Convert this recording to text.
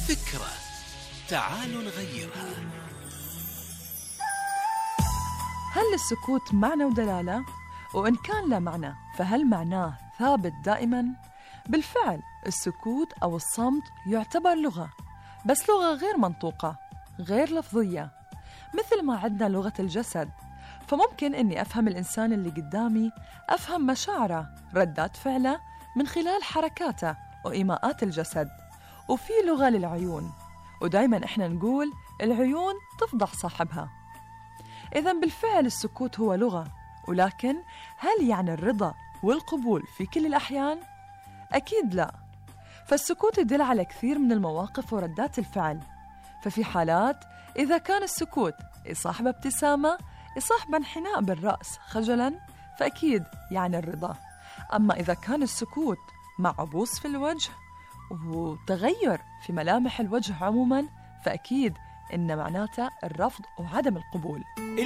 فكرة تعالوا نغيرها. هل للسكوت معنى ودلالة؟ وإن كان لا معنى فهل معناه ثابت دائماً؟ بالفعل السكوت أو الصمت يعتبر لغة، بس لغة غير منطوقة، غير لفظية، مثل ما عندنا لغة الجسد. فممكن أني أفهم الإنسان اللي قدامي، أفهم مشاعره، ردات فعله من خلال حركاته وإيماءات الجسد. وفي لغة للعيون، ودايما إحنا نقول العيون تفضح صاحبها. إذن بالفعل السكوت هو لغة، ولكن هل يعني الرضا والقبول في كل الأحيان؟ أكيد لا. فالسكوت يدل على كثير من المواقف وردات الفعل. ففي حالات إذا كان السكوت يصاحب ابتسامة، يصاحب انحناء بالرأس خجلاً، فأكيد يعني الرضا. أما إذا كان السكوت مع عبوس في الوجه وتغير في ملامح الوجه عموماً، فأكيد إن معناته الرفض وعدم القبول.